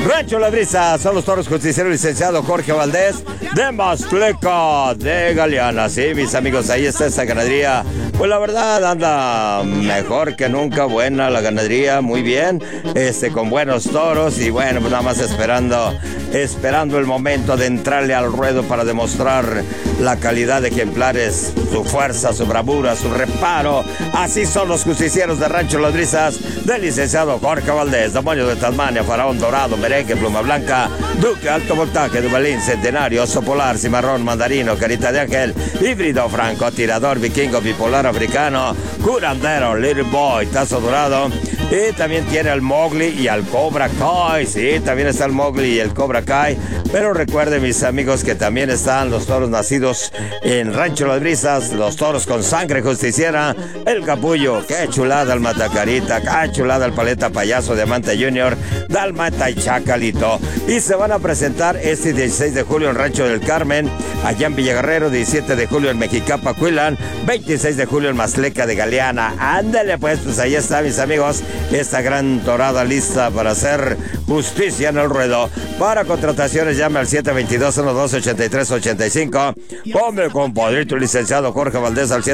Rancho La Brisa, son los toros justicieros, licenciado Jorge Valdés de Mazcleca de Galeana. Sí, mis amigos, ahí está esa ganadería. Pues la verdad anda mejor que nunca, buena la ganadería, muy bien, con buenos toros y bueno, pues nada más esperando el momento de entrarle al ruedo para demostrar la calidad de ejemplares, su fuerza, su bravura, su reparo. Así son los justicieros de Rancho Las Brisas del licenciado Jorge Valdés, demonio de Tasmania, faraón dorado, merengue, pluma blanca, duque, alto voltaje, dubalín, centenario, oso polar, cimarrón, mandarino, carita de ángel, híbrido, franco, tirador, vikingo, bipolar africano, curandero, little boy, tazo dorado. Y también tiene al Mowgli y al Cobra Kai. Sí, también está el Mowgli y el Cobra Kai. Pero recuerden, mis amigos, que también están los toros nacidos en Rancho Las Brisas, los toros con sangre justiciera, el capullo, qué chulada el Matacarita, qué chulada el Paleta Payaso, Diamante Junior, Dalmata y Chacalito. Y se van a presentar este 16 de julio en Rancho del Carmen, allá en Villaguerrero, 17 de julio en Mexicapa, Cuilan, 26 de julio en Mazcleca de Galeana. Ándale pues ahí está, mis amigos, esta gran torada lista para hacer justicia en el ruedo. Para contrataciones llame al 722-1283-85. Hombre, compadrito licenciado Jorge Valdés al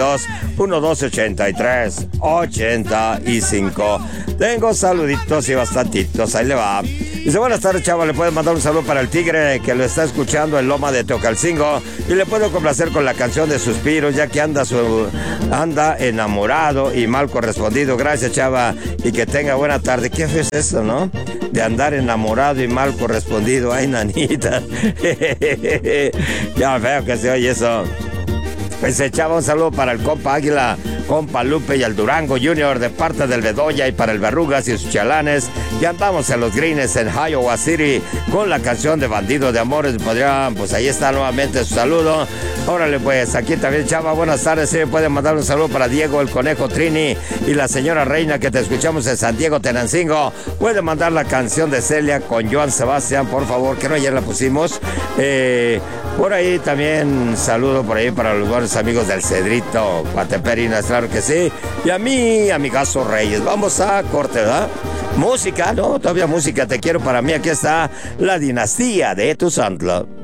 722-1283-85. Tengo saluditos y bastantitos, ahí le va. Dice, buenas tardes, chava, le pueden mandar un saludo para el tigre que lo está escuchando en Loma de Teocalcingo y le puedo complacer con la canción de Suspiros, ya que anda enamorado y mal correspondido. Gracias, chava, y que tenga buena tarde. ¿Qué feo es eso, no? De andar enamorado y mal correspondido. Ay, nanita. Ya veo que se oye eso. Pues echaba un saludo para el compa Águila, compa Lupe y el Durango Junior de parte del Bedoya, y para el Verrugas y sus chalanes. Ya andamos en los greens en Iowa City con la canción de Bandido de Amores. Podrían, pues ahí está nuevamente su saludo. Órale pues, aquí también, chava, buenas tardes. Sí, pueden mandar un saludo para Diego, el Conejo Trini y la señora Reina, que te escuchamos en San Diego, Tenancingo. Pueden mandar la canción de Celia con Joan Sebastián, por favor, que no ayer la pusimos. Por ahí también saludo por ahí para los buenos amigos del Cedrito, Guateperinas, claro que sí. Y a mí, amigazo Reyes, vamos a corte, ¿verdad? Música, no, todavía música, te quiero para mí. Aquí está la dinastía de Tu Santla.